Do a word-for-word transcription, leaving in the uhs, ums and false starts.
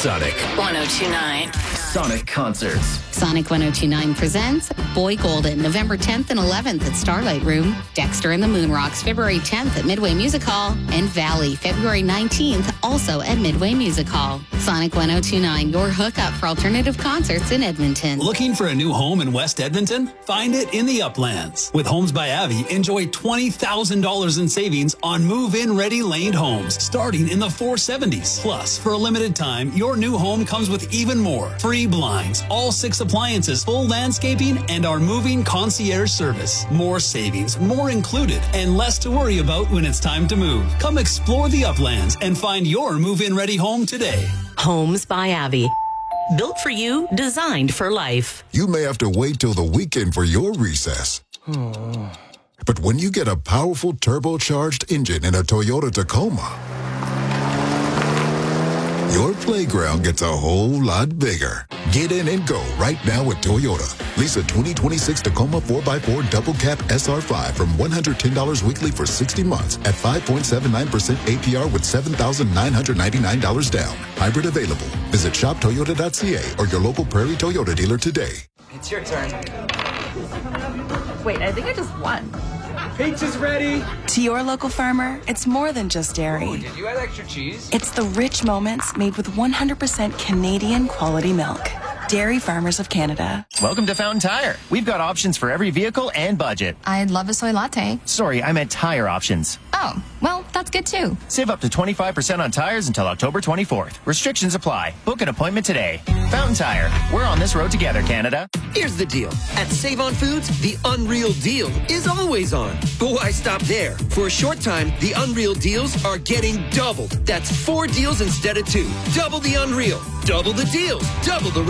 Sonic one oh two point nine. Sonic Concerts. Sonic one oh two point nine presents Boy Golden, November tenth and eleventh at Starlight Room, Dexter and the Moonrocks, February tenth at Midway Music Hall, and Valley, February nineteenth, also at Midway Music Hall. Sonic one oh two point nine, your hookup for alternative concerts in Edmonton. Looking for a new home in West Edmonton? Find it in the Uplands. With Homes by Avi, enjoy twenty thousand dollars in savings on move-in ready laned homes starting in the four seventies. Plus, for a limited time, your new home comes with even more. Free blinds, all six appliances, full landscaping, and our moving concierge service. More savings, more included, and less to worry about when it's time to move. Come explore the Uplands and find your move-in ready home today. Homes by Avi. Built for you, designed for life. You may have to wait till the weekend for your recess. But when you get a powerful turbocharged engine in a Toyota Tacoma, your playground gets a whole lot bigger. Get in and go right now with Toyota. Lease a twenty twenty-six Tacoma four by four Double Cab S R five from one hundred ten dollars weekly for sixty months at five point seven nine percent A P R with seven thousand nine hundred ninety-nine dollars down. Hybrid available. Visit shop toyota dot c a or your local Prairie Toyota dealer today. It's your turn. Wait, I think I just won. Pizza's ready. To your local farmer, it's more than just dairy. Oh, did you add extra cheese? It's the rich moments made with one hundred percent Canadian quality milk. Dairy Farmers of Canada. Welcome to Fountain Tire. We've got options for every vehicle and budget. I'd love a soy latte. Sorry, I meant tire options. Oh, well, that's good too. Save up to twenty-five percent on tires until October twenty-fourth. Restrictions apply. Book an appointment today. Fountain Tire. We're on this road together, Canada. Here's the deal. At Save On Foods, the Unreal Deal is always on. But why stop there? For a short time, the Unreal Deals are getting doubled. That's four deals instead of two. Double the Unreal. Double the deals. Double the